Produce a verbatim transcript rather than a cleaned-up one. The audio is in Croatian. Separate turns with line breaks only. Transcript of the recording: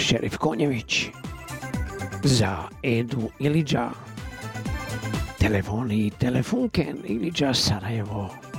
Šerif Konjević, za Edu Iliđa, telefoni i telefunken Iliđa Sarajevo.